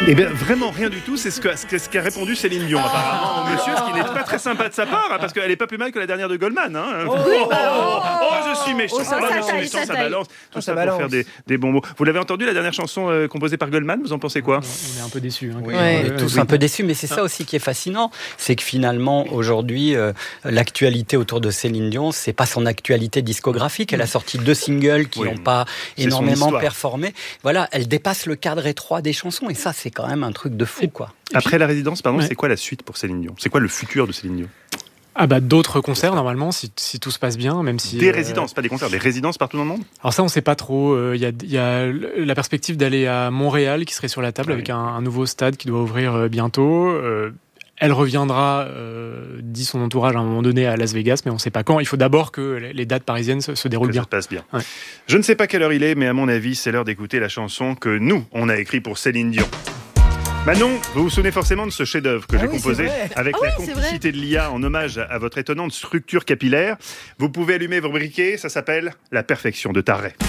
Eh bien, vraiment rien du tout. C'est ce qu'a répondu Céline Dion, apparemment, au monsieur, ce qui n'est pas très sympa de sa part, parce qu'elle est pas plus mal que la dernière de Goldman. Je suis méchant. Ça balance. Tout ça pour faire des bons mots. Vous l'avez entendu, la dernière chanson composée par Goldman, vous en pensez quoi ? On est un peu déçus. On est tous un peu déçus, mais c'est ça aussi qui est fascinant. C'est que finalement, aujourd'hui, l'actualité autour de Céline Dion, c'est pas son actualité discographique. Elle a sorti 2 singles qui n'ont pas énormément performé. Voilà, elle dépasse le cadre étroit des chansons, et ça, c'est quand même un truc de fou, quoi. Après la résidence, c'est quoi la suite pour Céline Dion ? C'est quoi le futur de Céline Dion ? D'autres concerts normalement, si tout se passe bien, même si... Des résidences, pas des concerts, des résidences partout dans le monde ? Alors ça, on sait pas trop. Il y a la perspective d'aller à Montréal qui serait sur la table avec un nouveau stade qui doit ouvrir bientôt. Elle reviendra, dit son entourage, à un moment donné à Las Vegas, mais on ne sait pas quand. Il faut d'abord que les dates parisiennes se déroulent bien. Ça se passe bien. Ouais. Je ne sais pas quelle heure il est, mais à mon avis, c'est l'heure d'écouter la chanson que nous, on a écrite pour Céline Dion. Manon, vous vous souvenez forcément de ce chef-d'œuvre que j'ai composé avec la complicité de l'IA en hommage à votre étonnante structure capillaire. Vous pouvez allumer vos briquets, ça s'appelle La perfection de Tarret.